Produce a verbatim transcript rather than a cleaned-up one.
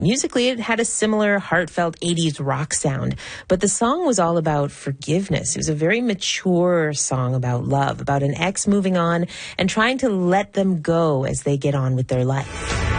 Musically, it had a similar heartfelt eighties rock sound, but the song was all about forgiveness. It was a very mature song about love, about an ex moving on and trying to let them go as they get on with their life.